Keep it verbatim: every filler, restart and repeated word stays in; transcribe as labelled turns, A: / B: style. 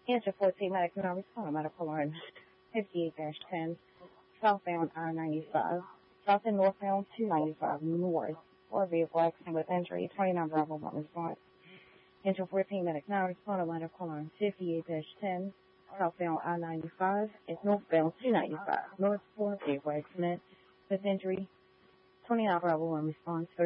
A: Answer fourteen, medical now respond, medical line fifty-eight ten, southbound I ninety-five, south and northbound two ninety-five, north, or vehicle accident with injury, twenty-nine Bravo one response. Answer fourteen, medical now respond, medical line fifty-eight ten, southbound I ninety-five, and northbound two ninety-five, north, four vehicle accident with injury, twenty-nine Bravo one response.